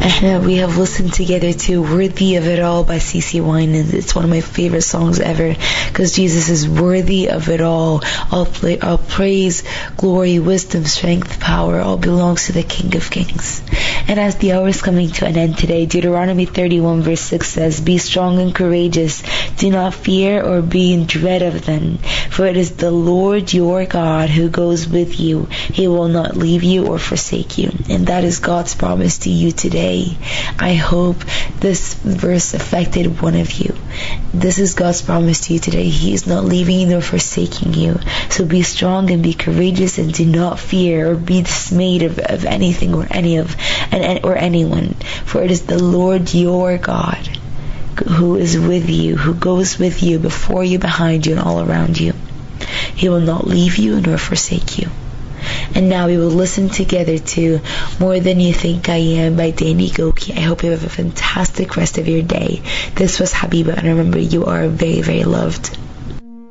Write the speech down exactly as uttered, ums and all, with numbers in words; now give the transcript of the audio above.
Uh, we have listened together to Worthy of It All by CeCe Winans. It's one of my favorite songs ever because Jesus is worthy of it all. All, play, all praise, glory, wisdom, strength, power all belongs to the King of Kings. And as the hour is coming to an end today, Deuteronomy thirty-one verse six says, "Be strong and courageous. Do not fear or be in dread of them. For it is the Lord your God who goes with you. He will not leave you or forsake you." And that is God's promise to you today. I hope this verse affected one of you. This is God's promise to you today. He is not leaving you nor forsaking you. So be strong and be courageous and do not fear or be dismayed of, of anything or any of and, or anyone. For it is the Lord your God who is with you, who goes with you, before you, behind you, and all around you. He will not leave you nor forsake you. And now we will listen together to More Than You Think I Am by Danny Gokey. I hope you have a fantastic rest of your day. This was Habiba, and remember, you are very, very loved.